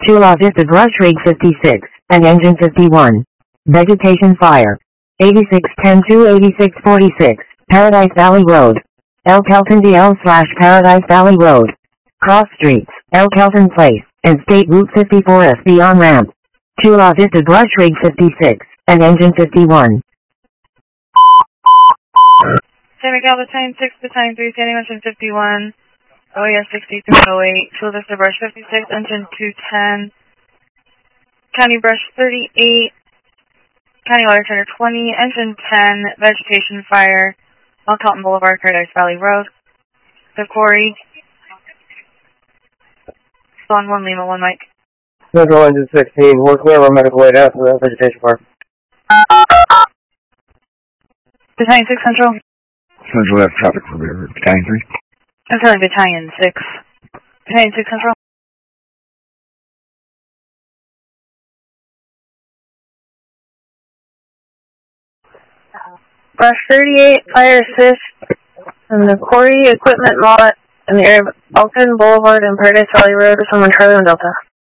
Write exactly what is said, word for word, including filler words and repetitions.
Chula Vista Brush Rig fifty-six, and Engine fifty-one. Vegetation Fire. eighty-six ten to eighty-six forty-six, Paradise Valley Road. El Kelton D L slash Paradise Valley Road. Cross Streets, El Kelton Place, and State Route fifty-four S B on-ramp. Chula Vista Brush Rig fifty-six, and Engine fifty-one. San Miguel, Battalion six, Battalion three, standing Engine fifty-one, O E S sixty-three oh eight, Chula Vista Brush fifty-six, Engine two ten, County Brush thirty-eight, County Water Center twenty, Engine ten, Vegetation Fire, El Kelton Boulevard, Paradise Valley Road, The Quarry, Spawn one, Lima one, Mike. Central Engine sixteen, we're clear of our medical aid after the vegetation fire. Battalion six, Central. Central left traffic for River, Battalion three. I'm telling Battalion six. Battalion six, Central. Brush thirty-eight, fire assist, and the quarry equipment lot in the area of Elkin Boulevard and Paradise Valley Road is someone Charlie and Delta.